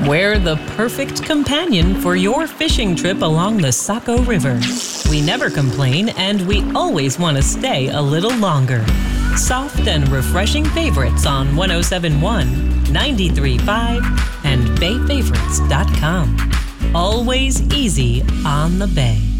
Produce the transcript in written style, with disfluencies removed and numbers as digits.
We're the perfect companion for your fishing trip along the Saco River. We never complain, and we always want to stay a little longer. Soft and refreshing favorites on 107.1, 93.5, and BayFavorites.com. Always easy on the Bay.